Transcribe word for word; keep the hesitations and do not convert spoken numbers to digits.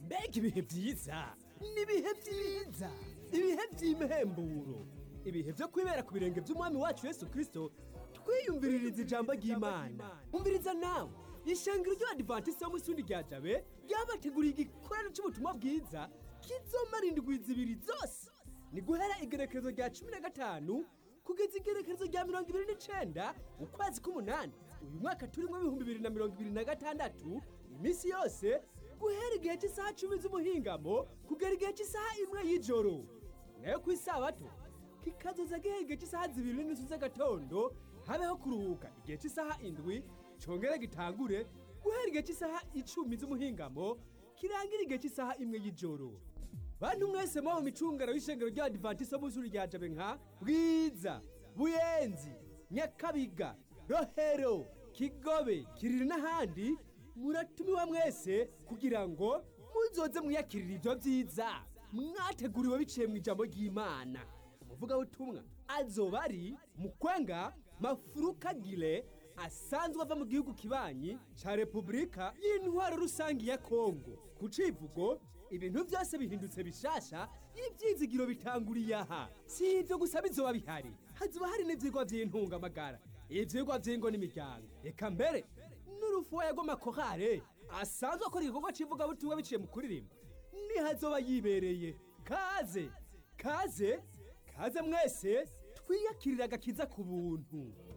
mbega ibihe byiza n'ibihe byiza ibihe by'imhemburo ibihe byo kwibera ku birenge by'umwami wacu Yesu Kristo twiyumviririza ijambo ry'Imana. Umviriza nawe ishengero ry'Abadiventiste bo mu Isundi rya Jabe ryabateguriye igikorano cy'ubutumwa bwiza kizomara indwi zibiri zose, ni guhera igerekezo rya cumi na gatanu kugeza igerekezo rya mirongo ibiri n'icenda ukwezi k'umunani uyu mwaka turimo ibihumbi bibiri na mirongo ibiri na gatandatu, iminsi yose guhera igihe cy'isaha cumi z'umuhingamo kugera igihe cy'isaha imwe y'ijoro, nayo ku isabato kikazoza gihe igihe cy'isaha zibiri n'inusu z'agatondo habeho kuruhuka igihe cy'isaha indwi congere gitangure guhera igihe cy'isaha icumi z'umuhingamo kirangira igihe cy'isaha imwe y'ijoro. Bantu mwese mu micungano y'ishengero ry'Abadiventiste bo mu Isundi rya Jabe nka Bwiza, Buyenzi, Nyakabiga, Rohero, Kigobe, Kiriri n'ahandi muratumiwa mwese kugira ngo muzoze mwiyakirira ibyo byiza mwateguriwe biciye mu ijambo ry'Imana. Umuvuga butumwa azoba ari Mukwenga Mafurukagile asanzwe ava mu gihugu kibanyi ca Republika y'Intwaro Rusangi ya Kongo. Ku civugo ibintu byose bihindutse bishasha, ibyizigiro bitanguriye aha. Si ibyo gusa bizoba bihari, hazoba hari n'ivyigwa vy'intungamagara, ivyigwa vy'ingo n'imiryango, eka mbere n'urufuwa rw'amakorale asanzwe akora igikorwa civuga butumwa biciye mu kuririmba nihazoba yibereye. Kaze kaze kaze mwese twiyakirira agakiza ku buntu.